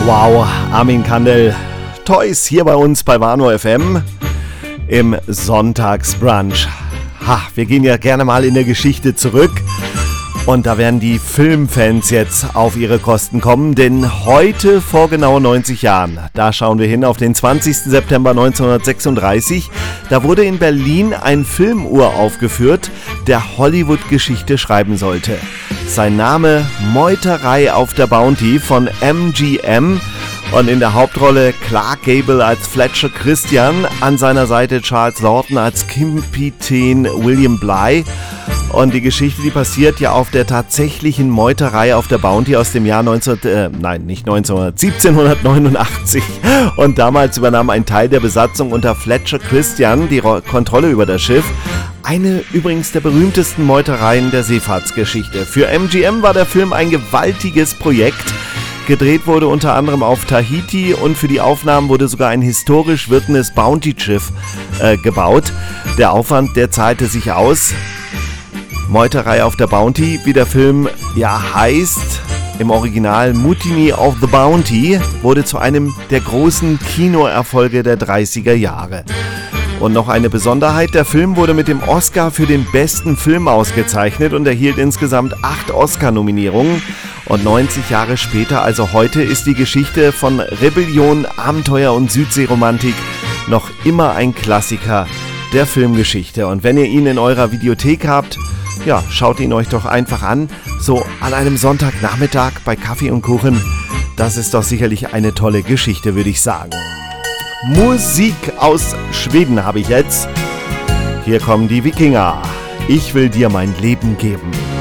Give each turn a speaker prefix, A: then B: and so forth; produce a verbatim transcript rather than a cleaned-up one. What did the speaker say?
A: Wow, Armin Kandel, Toys hier bei uns bei Warnow F M im Sonntagsbrunch. Ha, wir gehen ja gerne mal in der Geschichte zurück und da werden die Filmfans jetzt auf ihre Kosten kommen, denn heute vor genau neunzig Jahren, da schauen wir hin auf den zwanzigsten September neunzehnhundertsechsunddreißig, da wurde in Berlin ein Film uraufgeführt, der Hollywood-Geschichte schreiben sollte. Sein Name Meuterei auf der Bounty von M G M und in der Hauptrolle Clark Gable als Fletcher Christian, an seiner Seite Charles Lawton als Kapitän William Bligh. Und die Geschichte, die passiert ja auf der tatsächlichen Meuterei auf der Bounty aus dem Jahr neunzehnhundert, äh, nein, nicht neunzehnhundert, siebzehnhundertneunundachtzig. Und damals übernahm ein Teil der Besatzung unter Fletcher Christian die Ro- Kontrolle über das Schiff. Eine übrigens der berühmtesten Meutereien der Seefahrtsgeschichte. Für M G M war der Film ein gewaltiges Projekt. Gedreht wurde unter anderem auf Tahiti und für die Aufnahmen wurde sogar ein historisch wirkendes Bounty-Schiff äh, gebaut. Der Aufwand, der zahlte sich aus. Meuterei auf der Bounty, wie der Film ja heißt, im Original Mutiny of the Bounty, wurde zu einem der großen Kinoerfolge der dreißiger Jahre. Und noch eine Besonderheit, der Film wurde mit dem Oscar für den besten Film ausgezeichnet und erhielt insgesamt acht Oscar-Nominierungen. Und neunzig Jahre später, also heute, ist die Geschichte von Rebellion, Abenteuer und Südseeromantik noch immer ein Klassiker der Filmgeschichte. Und wenn ihr ihn in eurer Videothek habt, ja, schaut ihn euch doch einfach an, so an einem Sonntagnachmittag bei Kaffee und Kuchen. Das ist doch sicherlich eine tolle Geschichte, würde ich sagen. Musik aus Schweden habe ich jetzt. Hier kommen die Wikinger. Ich will dir mein Leben geben.